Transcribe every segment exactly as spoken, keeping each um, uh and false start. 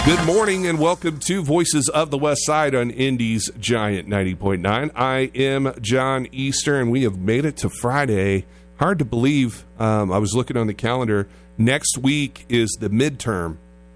Good morning and welcome to Voices of the West Side on Indy's Giant ninety point nine. I am John Easter and we have made it to Friday. Hard to believe. Um, I was looking on the calendar. Next week is the midterm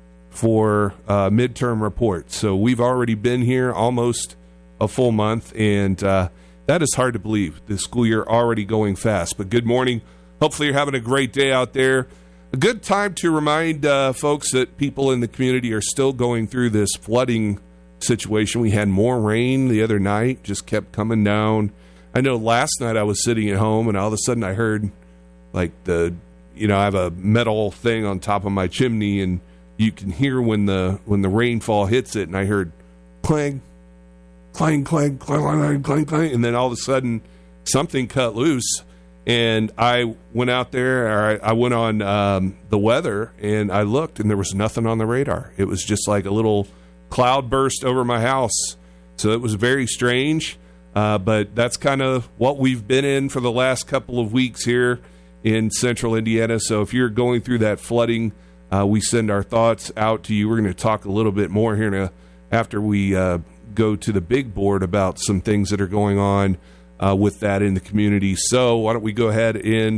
for uh, midterm report. So we've already been here almost a full month, and uh, that is hard to believe. The school year already going fast. But good morning. Hopefully you're having a great day out there. A good time to remind uh, folks that people in the community are still going through this flooding situation. We had more rain the other night, just kept coming down. I know last night I was sitting at home and all of a sudden I heard like the, you know, I have a metal thing on top of my chimney and you can hear when the when the rainfall hits it, and I heard clang, clang, clang, clang, clang, clang, clang, and then all of a sudden something cut loose. And I went out there, or I, I went on um, the weather, and I looked, and there was nothing on the radar. It was just like a little cloud burst over my house. So it was very strange, uh, but that's kind of what we've been in for the last couple of weeks here in central Indiana. So if you're going through that flooding, uh, we send our thoughts out to you. We're going to talk a little bit more here now after we uh, go to the big board about some things that are going on Uh, with that in the community. So why don't we go ahead and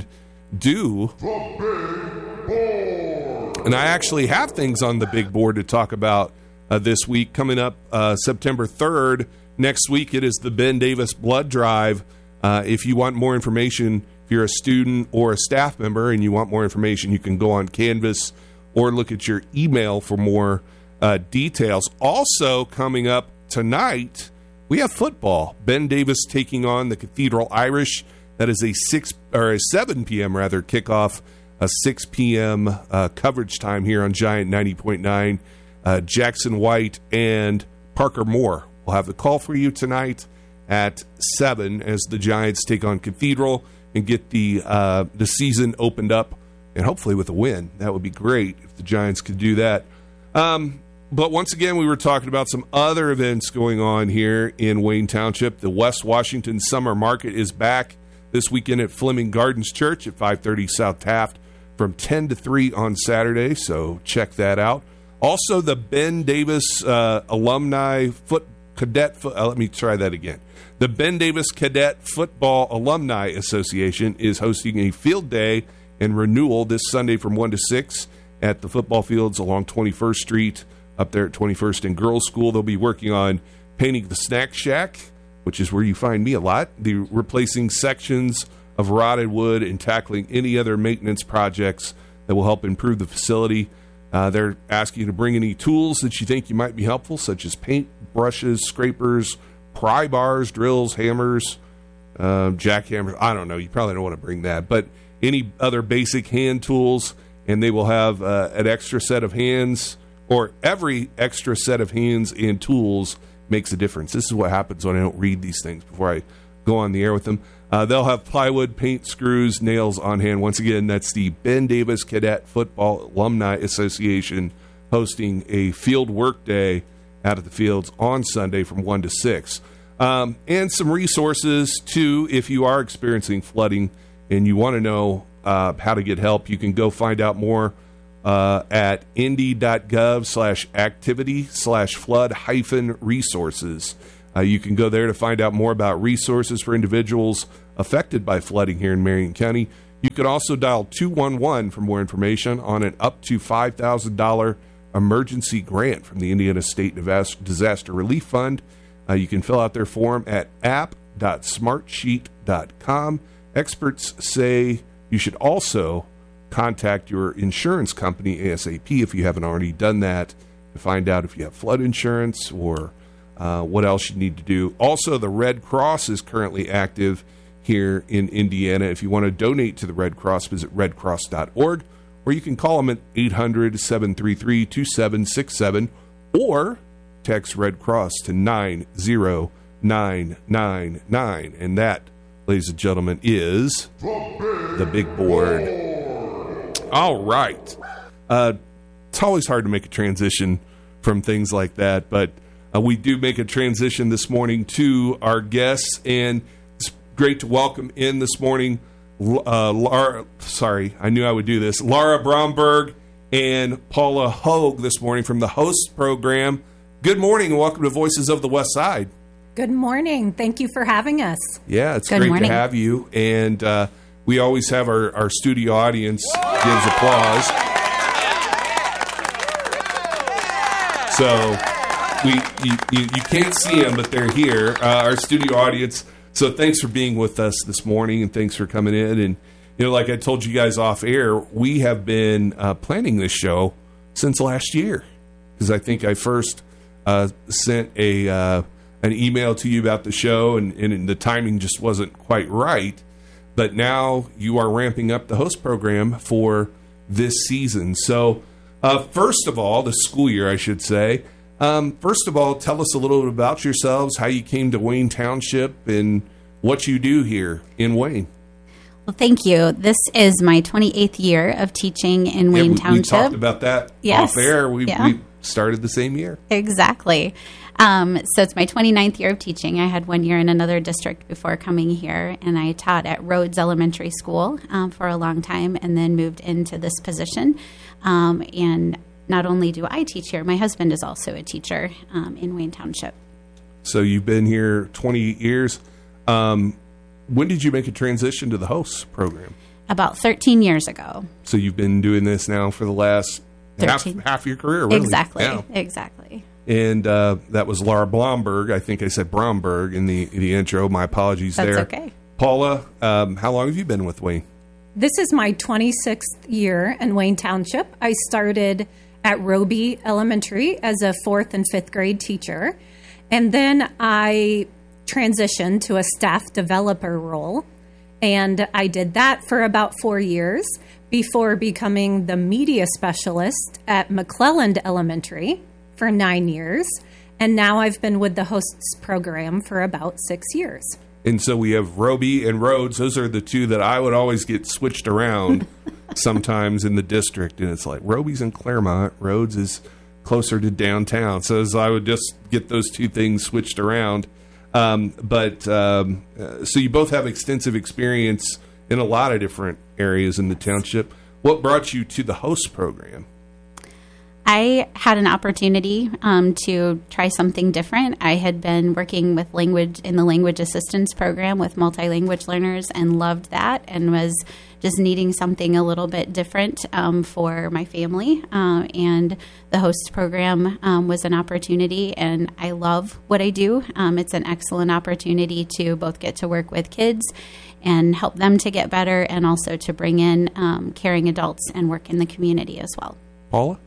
do the big board? And I actually have things on the big board to talk about uh, this week. Coming up uh, September third, next week, it is the Ben Davis Blood Drive. Uh, if you want more information, if you're a student or a staff member and you want more information, you can go on Canvas or look at your email for more uh, details. Also coming up tonight, we have football. Ben Davis taking on the Cathedral Irish. That is a six or a seven p.m. rather kickoff, a six p.m. Uh, coverage time here on Giant ninety point nine. Uh, Jackson White and Parker Moore will have the call for you tonight at seven as the Giants take on Cathedral and get the uh, the season opened up, and hopefully with a win. That would be great if the Giants could do that. Um, But once again, we were talking about some other events going on here in Wayne Township. The West Washington Summer Market is back this weekend at Fleming Gardens Church at five thirty South Taft from ten to three on Saturday, so check that out. Also, the Ben Davis uh, Alumni Foot Cadet, fo- uh, let me try that again. The Ben Davis Cadet Football Alumni Association is hosting a field day and renewal this Sunday from one to six at the football fields along twenty-first Street. Up there at twenty-first and Girls School. They'll be working on painting the snack shack, which is where you find me a lot, the replacing sections of rotted wood and tackling any other maintenance projects that will help improve the facility. Uh, they're asking you to bring any tools that you think you might be helpful, such as paint, brushes, scrapers, pry bars, drills, hammers, uh, jackhammers. I don't know. You probably don't want to bring that. But any other basic hand tools, and they will have uh, an extra set of hands, or every extra set of hands and tools makes a difference. This is what happens when I don't read these things before I go on the air with them. Uh, they'll have plywood, paint, screws, nails on hand. Once again, that's the Ben Davis Cadet Football Alumni Association hosting a field work day out at the fields on Sunday from one to six. Um, and some resources, too, if you are experiencing flooding and you want to know uh, how to get help, you can go find out more Uh, at indy.gov slash activity slash flood hyphen resources. Uh, you can go there to find out more about resources for individuals affected by flooding here in Marion County. You could also dial two one one for more information on an up to five thousand dollars emergency grant from the Indiana State Disaster Relief Fund. Uh, you can fill out their form at app dot smartsheet dot com. Experts say you should also contact your insurance company ASAP if you haven't already done that to find out if you have flood insurance or uh, what else you need to do. Also, the Red Cross is currently active here in Indiana. If you want to donate to the Red Cross, visit red cross dot org, or you can call them at eight hundred, seven three three, two seven six seven or text Red Cross to nine zero nine nine nine. And that, ladies and gentlemen, is the big board. All right. Uh, it's always hard to make a transition from things like that, but uh, we do make a transition this morning to our guests, and it's great to welcome in this morning uh, Laura, sorry, I knew I would do this, Laura Bromberg and Paula Hogue this morning from the host program. Good morning and welcome to Voices of the West Side. Good morning. Thank you for having us. Yeah, it's Good great morning. to have you. And uh, we always have our, our studio audience gives applause. So we you, you, you can't see them, but they're here, uh, our studio audience. So thanks for being with us this morning, and thanks for coming in. And, you know, like I told you guys off air, we have been uh, planning this show since last year, because I think I first uh, sent a uh, an email to you about the show, and, and the timing just wasn't quite right. But now you are ramping up the host program for this season. So uh, first of all, the school year, I should say. Um, first of all, tell us a little bit about yourselves, how you came to Wayne Township, and what you do here in Wayne. Well, thank you. This is my twenty-eighth year of teaching in Wayne yeah, we, Township. We talked about that yes. off air. We, yeah. we started the same year. Exactly. Um, so it's my twenty-ninth year of teaching. I had one year in another district before coming here, and I taught at Rhodes Elementary School um, for a long time, and then moved into this position. Um, and not only do I teach here, my husband is also a teacher um, in Wayne Township. So you've been here twenty years. Um, when did you make a transition to the host program? About thirteen years ago. So you've been doing this now for the last half, half your career, really? Exactly, yeah. exactly. And uh, that was Laura Blomberg. I think I said Bromberg in the the intro. My apologies That's there. okay. Paula, um, how long have you been with Wayne? This is my twenty-sixth year in Wayne Township. I started at Roby Elementary as a fourth and fifth grade teacher. And then I transitioned to a staff developer role. And I did that for about four years before becoming the media specialist at McClelland Elementary for nine years. And now I've been with the hosts program for about six years. And so we have Roby and Rhodes. Those are the two that I would always get switched around sometimes in the district. And it's like Roby's in Claremont, Rhodes is closer to downtown. So as I would just get those two things switched around. Um, but um, uh, so you both have extensive experience in a lot of different areas in the township. What brought you to the host program? I had an opportunity um, to try something different. I had been working with language in the language assistance program with multi-language learners and loved that, and was just needing something a little bit different um, for my family. Uh, and the host program um, was an opportunity, and I love what I do. Um, it's an excellent opportunity to both get to work with kids and help them to get better, and also to bring in um, caring adults and work in the community as well. Paula?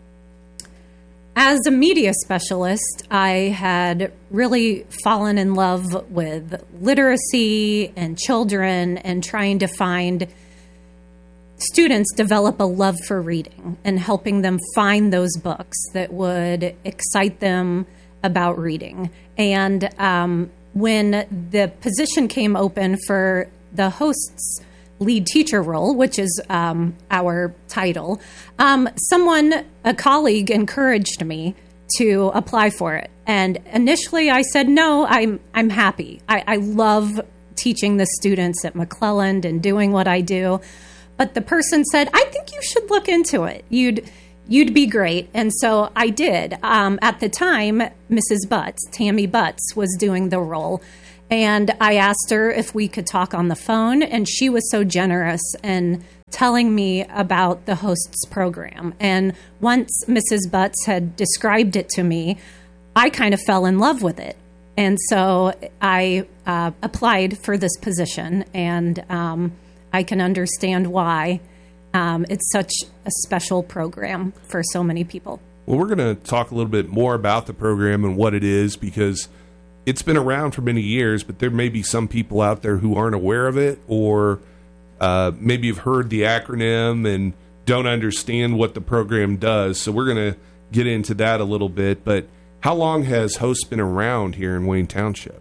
As a media specialist, I had really fallen in love with literacy and children, and trying to find students develop a love for reading and helping them find those books that would excite them about reading. And um, when the position came open for the host's lead teacher role, which is um, our title, um, someone, a colleague, encouraged me to apply for it. And initially I said, no, I'm I'm happy. I, I love teaching the students at McClelland and doing what I do. But the person said, I think you should look into it. You'd you'd be great. And so I did. Um, at the time, Missus Butts, Tammy Butts, was doing the role. And I asked her if we could talk on the phone, and she was so generous in telling me about the hosts program. And once Missus Butts had described it to me, I kind of fell in love with it. And so I uh, applied for this position, and um, I can understand why um, it's such a special program for so many people. Well, we're going to talk a little bit more about the program and what it is, because it's been around for many years, but there may be some people out there who aren't aware of it, or uh, maybe have heard the acronym and don't understand what the program does. So we're going to get into that a little bit. But how long has HOST been around here in Wayne Township?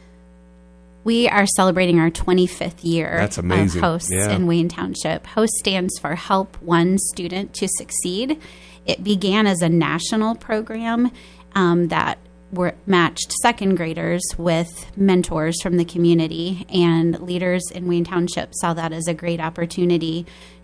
We are celebrating our twenty-fifth year That's amazing. of HOST Yeah. in Wayne Township. HOST stands for Help One Student to Succeed. It began as a national program um, that were matched second graders with mentors from the community, and leaders in Wayne Township saw that as a great opportunity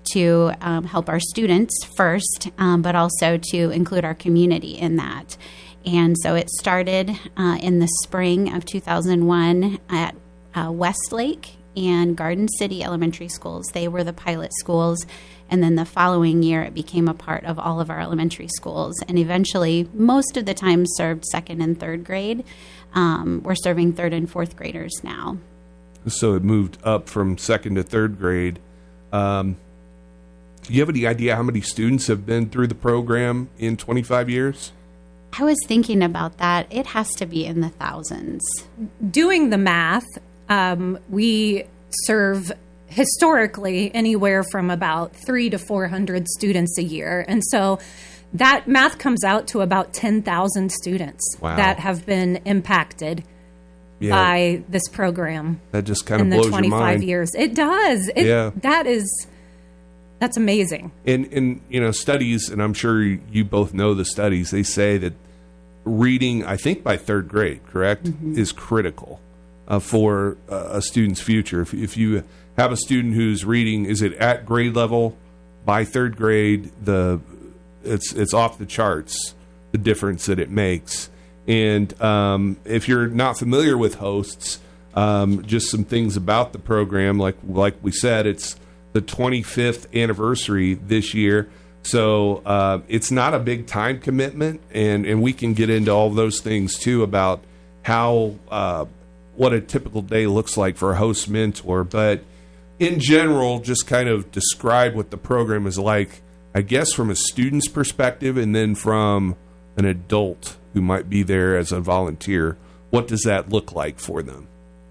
to um, help our students first, um, but also to include our community in that. And so it started uh, in the spring of two thousand one at uh, Westlake and Garden City Elementary Schools. They were the pilot schools. And then the following year, it became a part of all of our elementary schools. And eventually, most of the time served second and third grade. Um, we're serving third and fourth graders now. So it moved up from second to third grade. Um, do you have any idea how many students have been through the program in twenty-five years? I was thinking about that. It has to be in the thousands. Doing the math, um, we serve historically anywhere from about three to four hundred students a year. And so that math comes out to about ten thousand students Wow. that have been impacted Yeah. by this program. That just kind in of the blows your twenty-five mind. years. It does. It, Yeah. That is, that's amazing. And, and, you know, studies, and I'm sure you both know the studies, they say that reading, I think by third grade, correct, mm-hmm. is critical uh, for uh, a student's future. If, if you have a student who's reading, is it at grade level by third grade, the it's it's off the charts, the difference that it makes. And um, if you're not familiar with HOSTS, um, just some things about the program, like like we said, it's the twenty-fifth anniversary this year. So uh, it's not a big time commitment, and, and we can get into all those things, too, about how uh, what a typical day looks like for a host mentor. But in general, just kind of describe what the program is like, I guess, from a student's perspective, and then from an adult who might be there as a volunteer. What does that look like for them?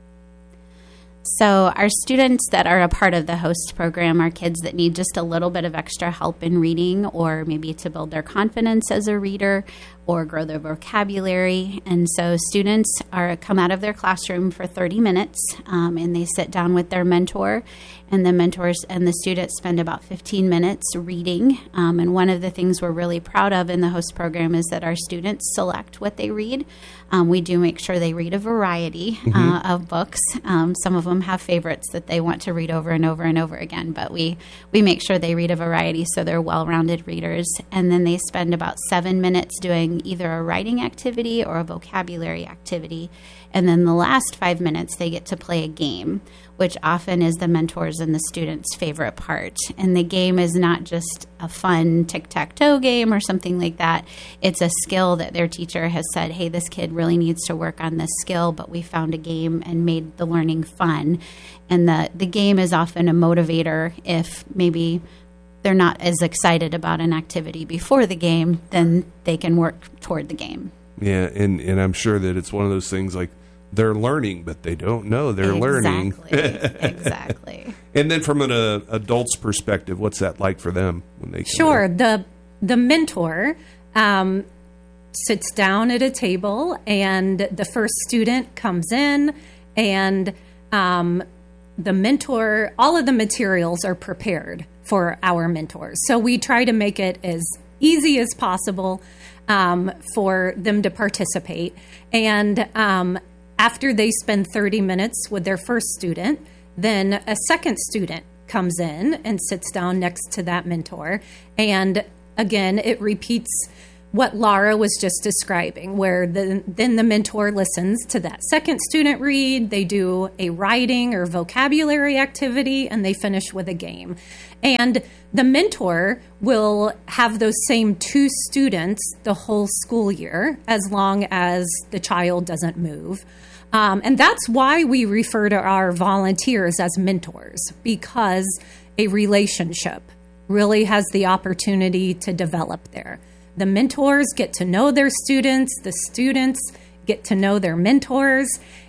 So our students that are a part of the HOST program are kids that need just a little bit of extra help in reading, or maybe to build their confidence as a reader or grow their vocabulary. And so students are come out of their classroom for thirty minutes, um, and they sit down with their mentor, and the mentors and the students spend about fifteen minutes reading. Um, and one of the things we're really proud of in the HOST program is that our students select what they read. Um, we do make sure they read a variety mm-hmm. uh, of books. Um, some of them have favorites that they want to read over and over and over again, but we, we make sure they read a variety so they're well-rounded readers. And then they spend about seven minutes doing either a writing activity or a vocabulary activity. And then the last five minutes, they get to play a game, which often is the mentors and the students' favorite part. And the game is not just a fun tic-tac-toe game or something like that. It's a skill that their teacher has said, hey, this kid really needs to work on this skill, but we found a game and made the learning fun. And the, the game is often a motivator if maybe they're not as excited about an activity before the game, then they can work toward the game. Yeah, and, and I'm sure that it's one of those things like they're learning, but they don't know they're learning. Exactly, exactly. And then from an uh, adult's perspective, what's that like for them when they come Sure. in? The, the mentor um, sits down at a table, and the first student comes in, and um, the mentor, all of the materials are prepared for our mentors. So we try to make it as easy as possible um, for them to participate. And um, after they spend thirty minutes with their first student, then a second student comes in and sits down next to that mentor. And again, it repeats what Laura was just describing, where the, then the mentor listens to that second student read, they do a writing or vocabulary activity, and they finish with a game. And the mentor will have those same two students the whole school year, as long as the child doesn't move. Um, and that's why we refer to our volunteers as mentors, because a relationship really has the opportunity to develop there. The mentors get to know their students, the students get to know their mentors,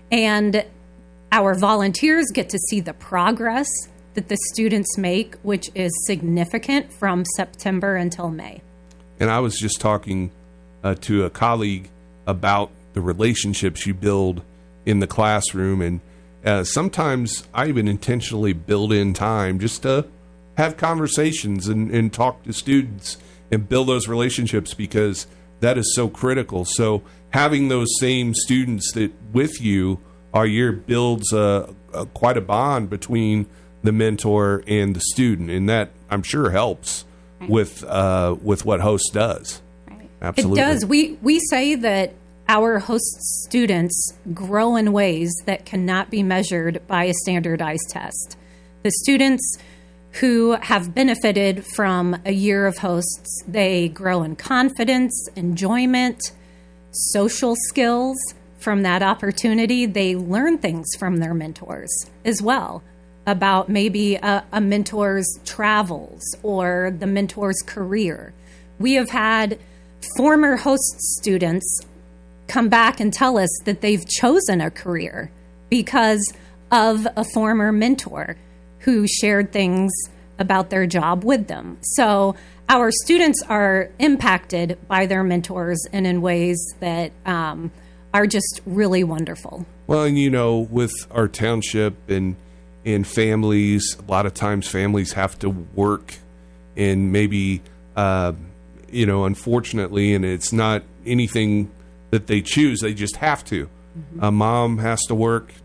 and our volunteers get to see the progress that the students make, which is significant from September until May. And I was just talking uh, to a colleague about the relationships you build in the classroom, and uh, sometimes I even intentionally build in time just to have conversations and, and talk to students and build those relationships, because that is so critical. So having those same students that with you all year builds a, a, quite a bond between the mentor and the student, and that I'm sure helps right. with uh, with what Host does. Right. Absolutely, it does. We we say that our Host students grow in ways that cannot be measured by a standardized test. The students who have benefited from a year of Hosts, they grow in confidence, enjoyment, social skills from that opportunity. They learn things from their mentors as well about maybe a, a mentor's travels or the mentor's career. We have had former Host students come back and tell us that they've chosen a career because of a former mentor who shared things about their job with them. So our students are impacted by their mentors and in ways that um, are just really wonderful. Well, and you know, with our township and and families, a lot of times families have to work, and maybe uh, you know, unfortunately, and it's not anything that they choose; they just have to. Mm-hmm. A mom has to work,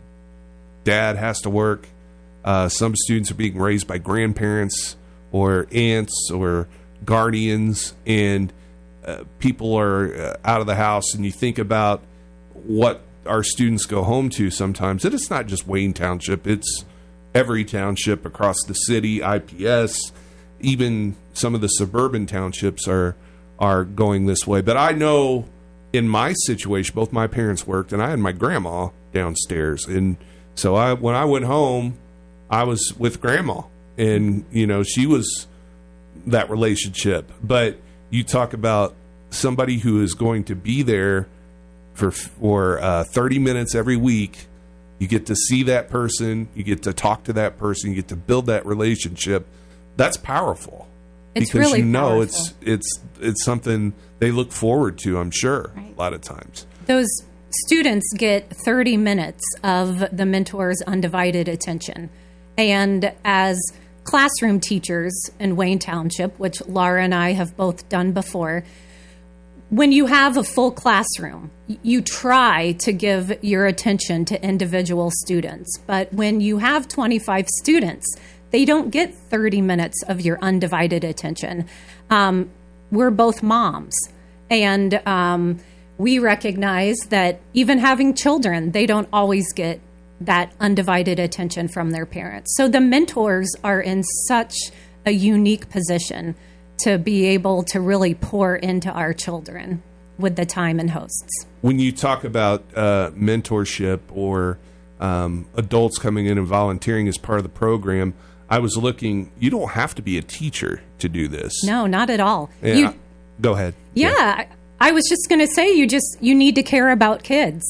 dad has to work. Uh, some students are being raised by grandparents or aunts or guardians, and uh, people are uh, out of the house, and you think about what our students go home to sometimes. And it's not just Wayne Township, it's every township across the city, I P S, even some of the suburban townships are are going this way. But I know in my situation, both my parents worked, and I had my grandma downstairs. And so I when I went home, I was with grandma, and, you know, she was that relationship. But you talk about somebody who is going to be there for, for uh, thirty minutes every week. You get to see that person. You get to talk to that person. You get to build that relationship. That's powerful. It's because really you know powerful. it's it's it's something they look forward to, I'm sure, right. a lot of times. Those students get thirty minutes of the mentor's undivided attention. And as classroom teachers in Wayne Township, which Laura and I have both done before, when you have a full classroom, you try to give your attention to individual students. But when you have twenty-five students, they don't get thirty minutes of your undivided attention. Um, we're both moms, and um, we recognize that even having children, they don't always get that undivided attention from their parents. So the mentors are in such a unique position to be able to really pour into our children with the time and Hosts. When you talk about uh, mentorship or um, adults coming in and volunteering as part of the program, I was looking, you don't have to be a teacher to do this. No, not at all. Yeah, You, go ahead. yeah, I, I was just going to say, you just, you need to care about kids.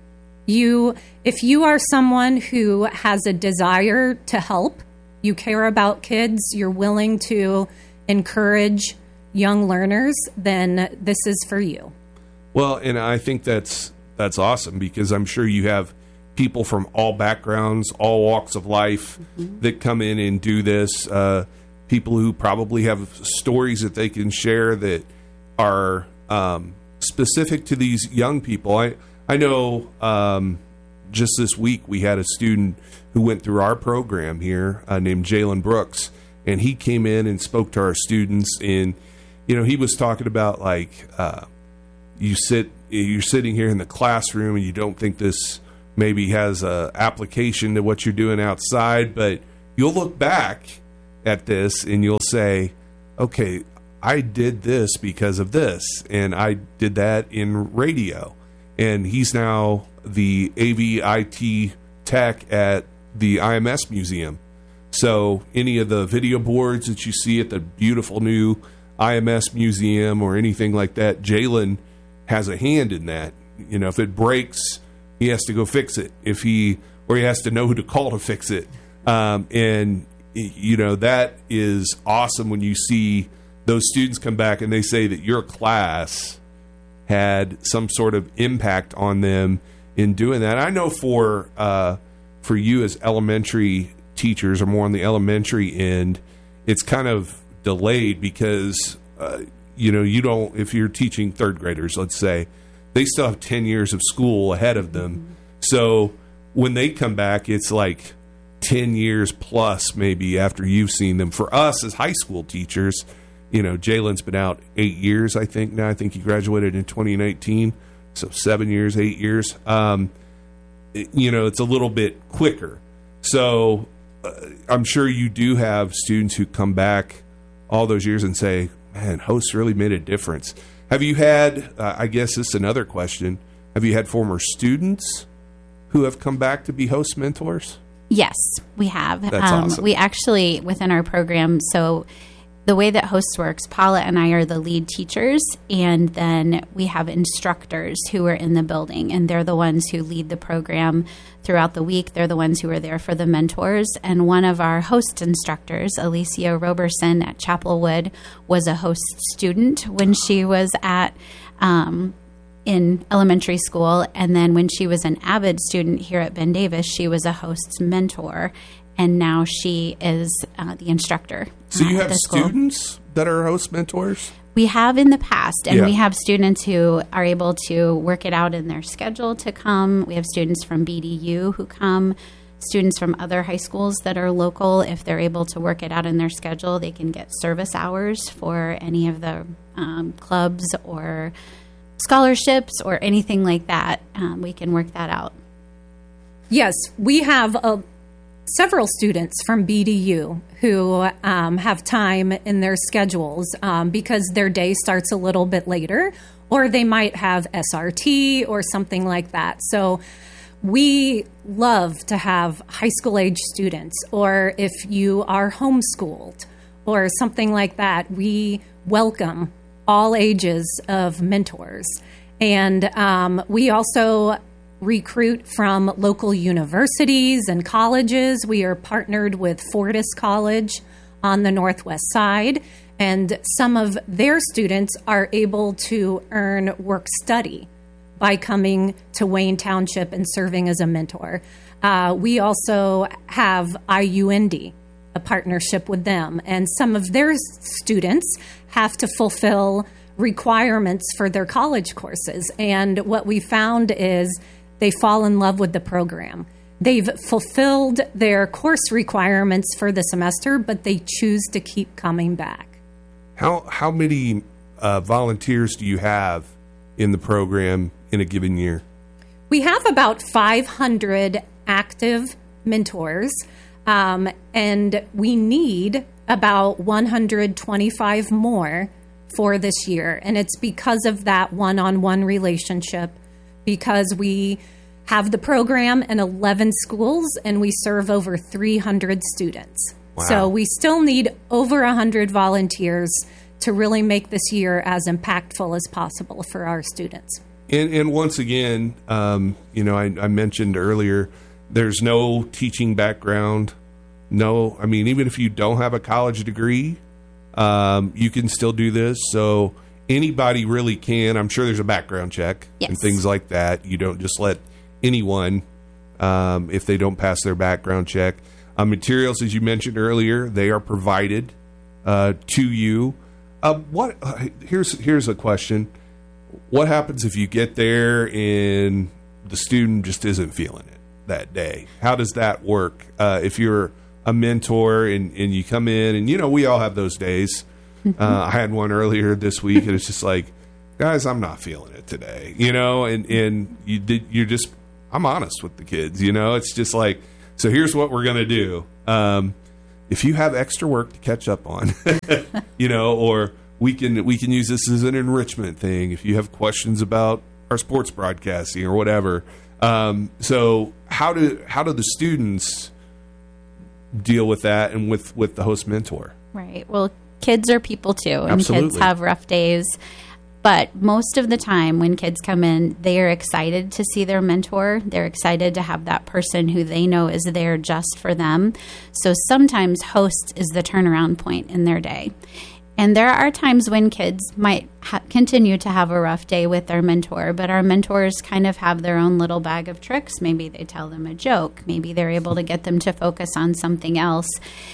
You, if you are someone who has a desire to help, you care about kids, you're willing to encourage young learners, then this is for you. Well, and I think that's that's awesome, because I'm sure you have people from all backgrounds, all walks of life mm-hmm. that come in and do this. Uh, people who probably have stories that they can share that are um, specific to these young people. I I know um, just this week we had a student who went through our program here uh, named Jalen Brooks, and he came in and spoke to our students, and you know, he was talking about like uh, you sit you're sitting here in the classroom and you don't think this maybe has a application to what you're doing outside, but you'll look back at this and you'll say, okay, I did this because of this, and I did that in radio. And he's now the A V I T tech at the I M S Museum. So any of the video boards that you see at the beautiful new I M S Museum or anything like that, Jalen has a hand in that. You know, if it breaks, he has to go fix it. If he or he has to know who to call to fix it. Um, and you know, that is awesome when you see those students come back and they say that your class had some sort of impact on them in doing that. I know for uh, for you as elementary teachers, or more on the elementary end, it's kind of delayed because uh, you know, you don't, if you're teaching third graders, let's say, they still have ten years of school ahead of them. Mm-hmm. So when they come back, it's like ten years plus maybe after you've seen them. For us as high school teachers, you know, Jalen's been out eight years, I think now. I think he graduated in twenty nineteen. So seven years, eight years. Um, it, you know, it's a little bit quicker. So uh, I'm sure you do have students who come back all those years and say, man, hosts really made a difference. Have you had, uh, I guess this is another question, have you had former students who have come back to be host mentors? Yes, we have. That's um, awesome. We actually, within our program, so the way that hosts works, Paula and I are the lead teachers, and then we have instructors who are in the building, and they're the ones who lead the program throughout the week. They're the ones who are there for the mentors. And one of our host instructors, Alicia Roberson at Chapelwood, was a host student when she was at um, in elementary school. And then when she was an avid student here at Ben Davis, she was a host's mentor. And now she is uh, the instructor. So you uh, have at the school. students that are host mentors? We have in the past, and Yeah. we have students who are able to work it out in their schedule to come. We have students from B D U who come, students from other high schools that are local. If they're able to work it out in their schedule, they can get service hours for any of the um, clubs or scholarships or anything like that. Um, we can work that out. Yes, we have a several students from B D U who um, have time in their schedules um, because their day starts a little bit later, or they might have S R T or something like that. So we love to have high school age students, or if you are homeschooled or something like that, we welcome all ages of mentors. And um, we also recruit from local universities and colleges. We are partnered with Fortis College on the Northwest Side, and some of their students are able to earn work study by coming to Wayne Township and serving as a mentor. Uh, we also have I U Indy, a partnership with them, and some of their students have to fulfill requirements for their college courses. And what we found is they fall in love with the program. They've fulfilled their course requirements for the semester, but they choose to keep coming back. How how many uh, volunteers do you have in the program in a given year? We have about five hundred active mentors, um, and we need about one hundred twenty-five more for this year. And it's because of that one-on-one relationship, because we have the program in eleven schools and we serve over three hundred students. Wow. So we still need over one hundred volunteers to really make this year as impactful as possible for our students. And, and once again, um, you know, I, I mentioned earlier, there's no teaching background. No, I mean, even if you don't have a college degree, um, you can still do this. So anybody really can. I'm sure there's a background check Yes. and things like that. You don't just let anyone, um, if they don't pass their background check. Uh, materials, as you mentioned earlier, they are provided uh, to you. Uh, what? Uh, here's here's a question. What happens if you get there and the student just isn't feeling it that day? How does that work? Uh, if you're a mentor and, and you come in and, you know, we all have those days. Mm-hmm. Uh, I had one earlier this week and it's just like, guys, I'm not feeling it today, you know, and, and you did, you're just, I'm honest with the kids, you know, it's just like, so here's what we're going to do. Um, if you have extra work to catch up on, you know, or we can, we can use this as an enrichment thing. If you have questions about our sports broadcasting or whatever. Um, so how do, how do the students deal with that and with, with the host mentor? Right. Well, kids are people too, and Absolutely. kids have rough days. But most of the time when kids come in, they are excited to see their mentor. They're excited to have that person who they know is there just for them. So sometimes host is the turnaround point in their day. And there are times when kids might ha- continue to have a rough day with their mentor, but our mentors kind of have their own little bag of tricks. Maybe they tell them a joke. Maybe they're able to get them to focus on something else.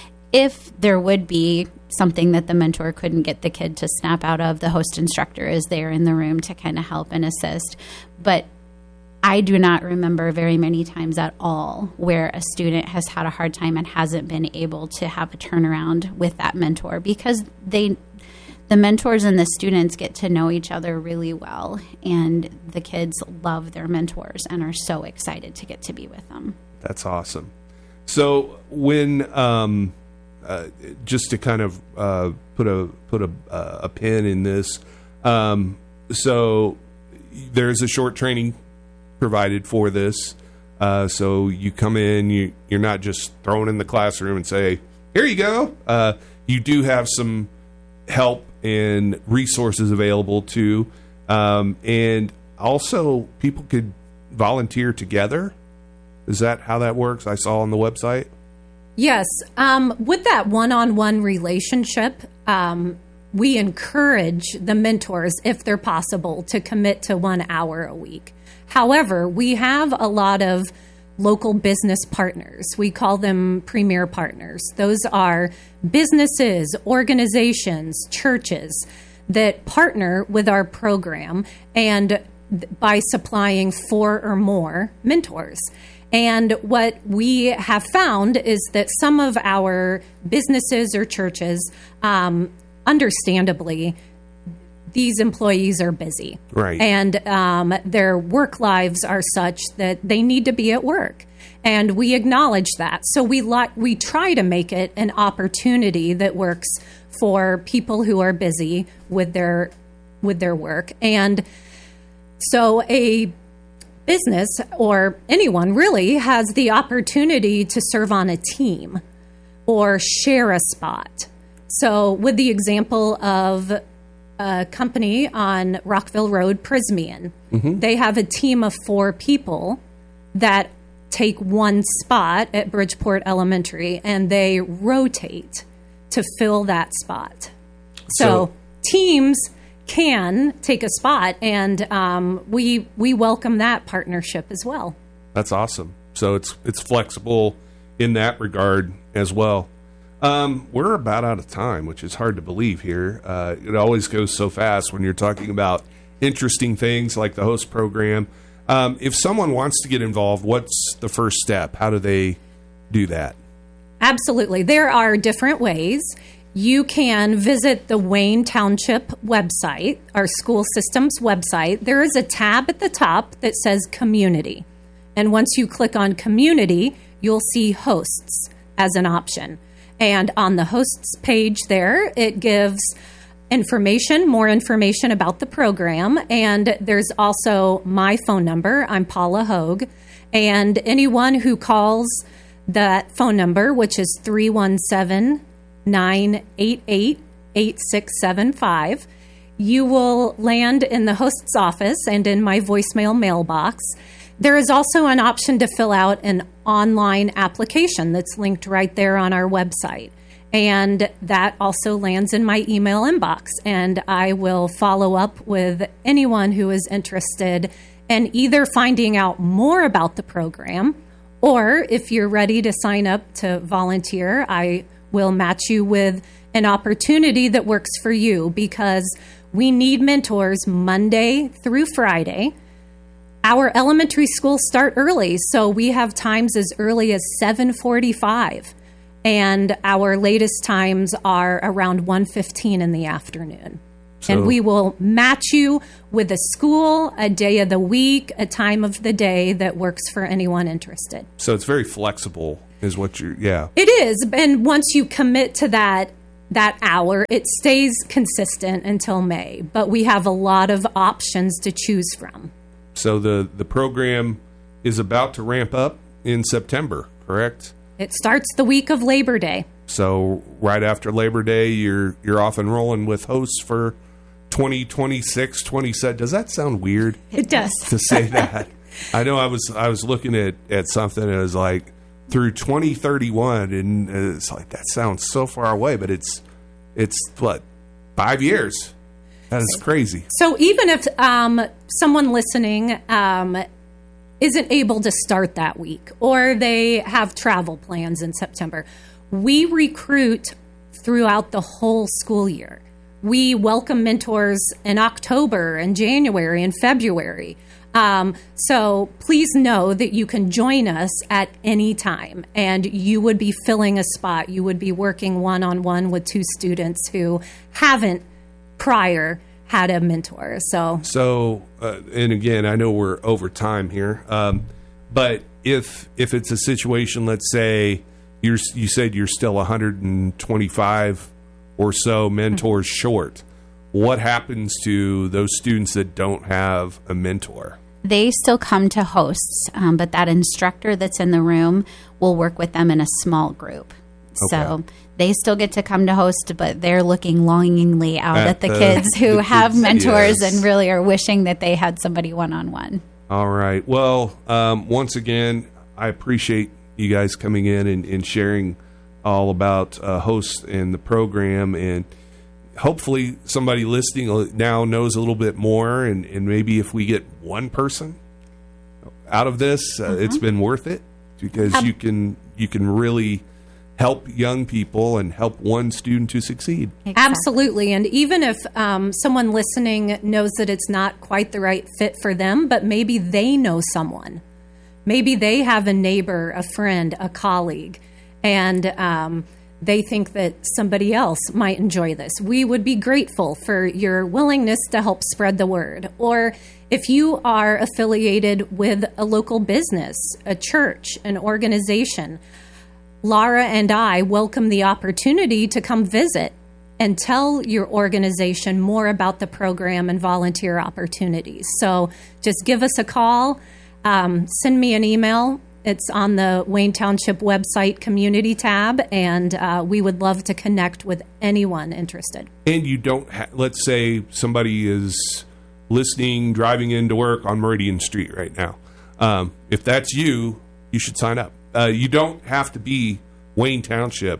If there would be something that the mentor couldn't get the kid to snap out of, the host instructor is there in the room to kind of help and assist. But I do not remember very many times at all where a student has had a hard time and hasn't been able to have a turnaround with that mentor, because they, the mentors and the students get to know each other really well, and the kids love their mentors and are so excited to get to be with them. That's awesome. So when, um, uh, just to kind of uh, put a put a, uh, a pin in this, um, so there's a short training provided for this. Uh, so you come in, you, you're not just thrown in the classroom and say, here you go. Uh, you do have some help and resources available too. Um, and also people could volunteer together. Is that how that works? I saw on the website. Yes. Um, with that one-on-one relationship, um, we encourage the mentors, if they're possible, to commit to one hour a week. However, we have a lot of local business partners. We call them premier partners. Those are businesses, organizations, churches that partner with our program, and by supplying four or more mentors. And what we have found is that some of our businesses or churches, um, understandably, these employees are busy. Right. And um, their work lives are such that they need to be at work. And we acknowledge that. So we li- we try to make it an opportunity that works for people who are busy with their with their work. And so a business, or anyone really, has the opportunity to serve on a team or share a spot. So with the example of a company on Rockville Road, Prismian, mm-hmm. they have a team of four people that take one spot at Bridgeport Elementary, and they rotate to fill that spot. So, so teams can take a spot, and um, we we welcome that partnership as well. That's awesome. So it's it's flexible in that regard as well. Um, we're about out of time, which is hard to believe here. Uh, it always goes so fast when you're talking about interesting things like the host program. Um, if someone wants to get involved, what's the first step? How do they do that? Absolutely. There are different ways. You can visit the Wayne Township website, our school system's website. There is a tab at the top that says Community. And once you click on Community, you'll see hosts as an option. And on the hosts page there, it gives information, more information about the program. And there's also my phone number. I'm Paula Hogue. And anyone who calls that phone number, which is three one seven, nine eight eight, eight six seven five, you will land in the host's office and in my voicemail mailbox. There is also an option to fill out an online application that's linked right there on our website. And that also lands in my email inbox. And I will follow up with anyone who is interested in either finding out more about the program, or if you're ready to sign up to volunteer, I will match you with an opportunity that works for you, because we need mentors Monday through Friday. Our elementary schools start early, so we have times as early as seven forty-five, and our latest times are around one fifteen in the afternoon. So, and we will match you with a school, a day of the week, a time of the day that works for anyone interested. So it's very flexible, is what you're, yeah. It is, and once you commit to that that hour, it stays consistent until May, but we have a lot of options to choose from. So the, the program is about to ramp up in September, correct? It starts the week of Labor Day. So right after Labor Day, you're you're off and rolling with hosts for twenty twenty-six, twenty-seven. Does that sound weird? It does. To say that. I know I was I was looking at, at something and it was like through twenty thirty-one, and it's like, that sounds so far away, but it's it's what, five years? That is crazy. So even if um, someone listening um, isn't able to start that week, or they have travel plans in September, we recruit throughout the whole school year. we welcome mentors in October and January and February. Um, so please know that you can join us at any time, and you would be filling a spot. You would be working one-on-one with two students who haven't prior had a mentor. So, so uh, and again, I know we're over time here, um, but if if it's a situation, let's say you're you said you're still one hundred twenty-five or so mentors mm-hmm. short, what happens to those students that don't have a mentor? They still come to hosts, um, but that instructor that's in the room will work with them in a small group. Okay. So they still get to come to host, but they're looking longingly out at, at the, the kids who the have kids, mentors yes. and really are wishing that they had somebody one-on-one. All right. Well, um, once again, I appreciate you guys coming in and, and sharing all about uh, hosts and the program, and hopefully somebody listening now knows a little bit more, and, and maybe if we get one person out of this, uh, mm-hmm. it's been worth it, because um, you can you can really help young people and help one student to succeed. Exactly. Absolutely. And even if um, someone listening knows that it's not quite the right fit for them, but maybe they know someone. Maybe they have a neighbor, a friend, a colleague, and um they think that somebody else might enjoy this. We would be grateful for your willingness to help spread the word. Or if you are affiliated with a local business, a church, an organization, Laura and I welcome the opportunity to come visit and tell your organization more about the program and volunteer opportunities. So just give us a call, um, send me an email. It's on the Wayne Township website community tab, and uh, we would love to connect with anyone interested. And you don't, ha- let's say somebody is listening, driving into work on Meridian Street right now. Um, if that's you, you should sign up. Uh, you don't have to be Wayne Township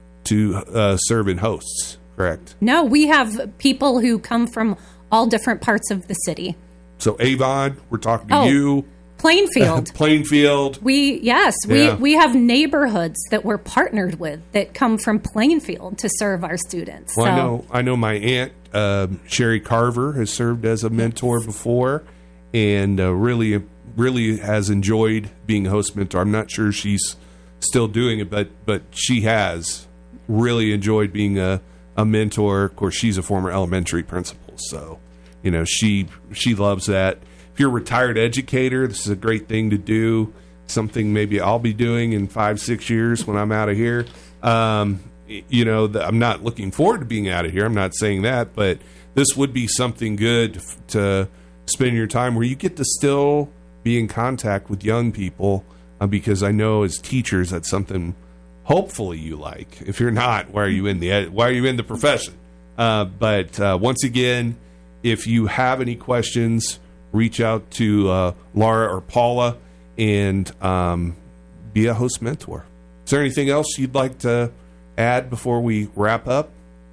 to uh, serve in hosts, correct? No, we have people who come from all different parts of the city. So Avon, we're talking to oh. you. Plainfield. Plainfield. We yes, yeah. we we have neighborhoods that we're partnered with that come from Plainfield to serve our students. Well, so. I know I know my aunt uh, Sherry Carver has served as a mentor yes. before, and uh, really really has enjoyed being a host mentor. I'm not sure she's still doing it, but but she has really enjoyed being a, a mentor. Of course, she's a former elementary principal, so you know she she loves that. If you're a retired educator, this is a great thing to do, something maybe I'll be doing in five, six years when I'm out of here. Um, you know, the, I'm not looking forward to being out of here. I'm not saying that, but this would be something good f- to spend your time where you get to still be in contact with young people, uh, because I know as teachers that's something hopefully you like. If you're not, why are you in the ed- why are you in the profession? Uh, but uh, once again, if you have any questions, reach out to uh, Laura or Paula and um, be a host mentor. Is there anything else you'd like to add before we wrap up?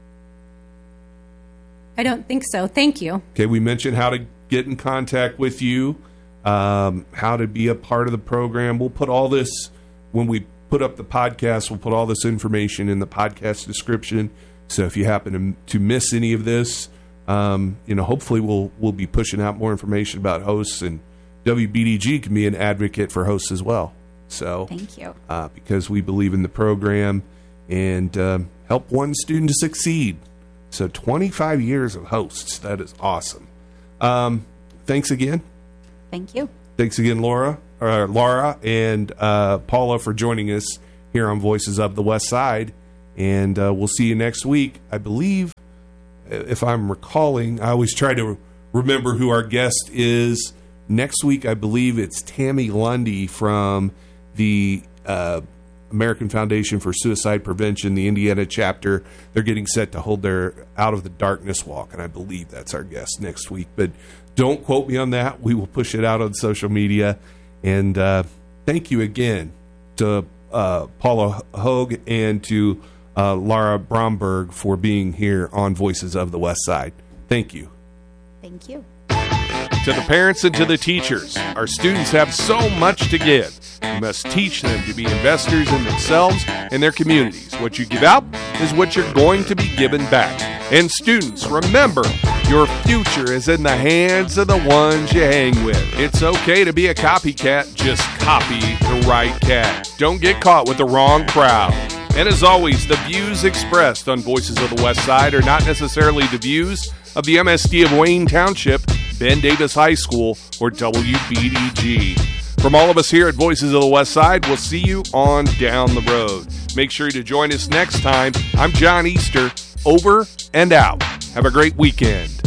I don't think so. Thank you. Okay, we mentioned how to get in contact with you, um, how to be a part of the program. We'll put all this, when we put up the podcast, we'll put all this information in the podcast description. So if you happen to, to miss any of this, Um, you know, hopefully we'll we'll be pushing out more information about hosts, and W B D G can be an advocate for hosts as well. So, thank you, uh, because we believe in the program and um, help one student to succeed. So, twenty-five years of hosts, that is awesome. Um, thanks again. Thank you. Thanks again, Laura, or Laura and uh, Paula, for joining us here on Voices of the West Side, and uh, we'll see you next week, I believe. If I'm recalling, I always try to remember who our guest is. Next week, I believe it's Tammy Lundy from the uh, American Foundation for Suicide Prevention, the Indiana chapter. They're getting set to hold their Out of the Darkness walk, and I believe that's our guest next week. But don't quote me on that. We will push it out on social media. And uh, thank you again to uh, Paula Hogue and to Uh, Laura Bromberg for being here on Voices of the West Side. Thank you. Thank you. To the parents and to the teachers, our students have so much to give. You must teach them to be investors in themselves and their communities. What you give out is what you're going to be given back. And students, remember, your future is in the hands of the ones you hang with. It's okay to be a copycat, just copy the right cat. Don't get caught with the wrong crowd. And as always, the views expressed on Voices of the West Side are not necessarily the views of the M S D of Wayne Township, Ben Davis High School, or W B D G. From all of us here at Voices of the West Side, we'll see you on down the road. Make sure to join us next time. I'm John Easter, over and out. Have a great weekend.